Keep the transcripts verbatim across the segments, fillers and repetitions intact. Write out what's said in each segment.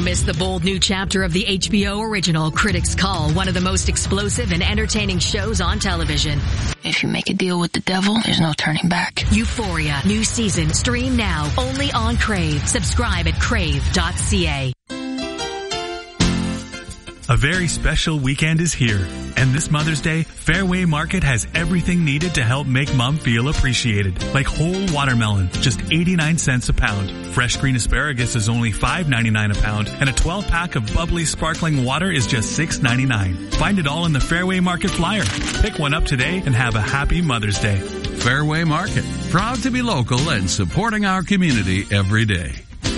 miss the bold new chapter of the H B O original Critics Call, one of the most explosive and entertaining shows on television. If you make a deal with the devil, there's no turning back. Euphoria, new season, stream now, only on Crave. Subscribe at crave dot c a. A very special weekend is here, and this Mother's Day, Fairway Market has everything needed to help make mom feel appreciated. Like whole watermelon, just eighty-nine cents a pound. Fresh green asparagus is only five ninety-nine a pound, and a twelve pack of bubbly sparkling water is just six ninety-nine. Find it all in the Fairway Market flyer. Pick one up today and have a happy Mother's Day. Fairway Market, proud to be local and supporting our community every day.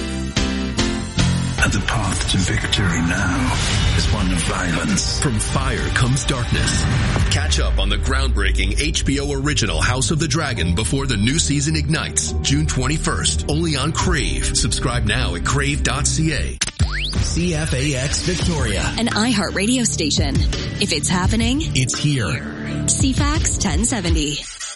And the path to victory now is one of violence. From fire comes darkness. Catch up on the groundbreaking H B O original House of the Dragon before the new season ignites, June twenty-first, only on Crave. Subscribe now at crave dot c a. C F A X Victoria, an iHeart radio station. If it's happening, it's here. C FAX ten seventy.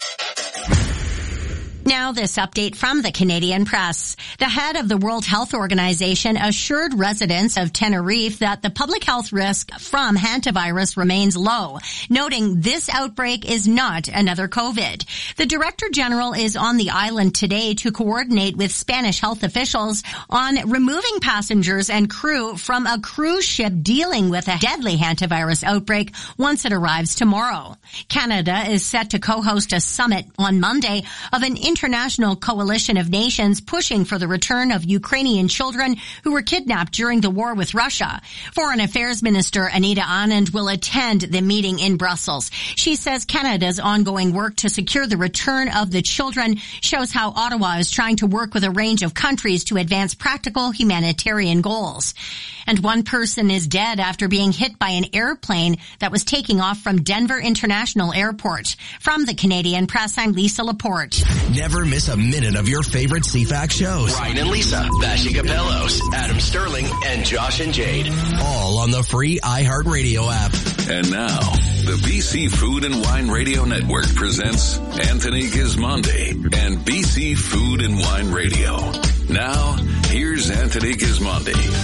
Now this update from the Canadian Press. The head of the World Health Organization assured residents of Tenerife that the public health risk from hantavirus remains low, noting this outbreak is not another COVID. The Director General is on the island today to coordinate with Spanish health officials on removing passengers and crew from a cruise ship dealing with a deadly hantavirus outbreak once it arrives tomorrow. Canada is set to co-host a summit on Monday of an international coalition of nations pushing for the return of Ukrainian children who were kidnapped during the war with Russia. Foreign Affairs Minister Anita Anand will attend the meeting in Brussels. She says Canada's ongoing work to secure the return of the children shows how Ottawa is trying to work with a range of countries to advance practical humanitarian goals. And one person is dead after being hit by an airplane that was taking off from Denver International Airport. From the Canadian Press, I'm Lisa Laporte. Never miss a minute of your favorite C FAX shows. Ryan and Lisa, Bashi Capellos, Adam Sterling, and Josh and Jade. All on the free iHeartRadio app. And now, the B C Food and Wine Radio Network presents Anthony Gismondi and B C Food and Wine Radio. Now, here's Anthony Gismondi.